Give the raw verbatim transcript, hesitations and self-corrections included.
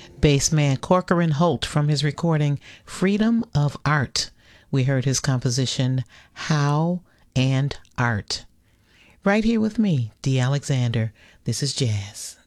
Bassman Corcoran Holt from his recording Freedom of Art. We heard his composition How and Art. Right here with me, Dee Alexander. This is Jazz.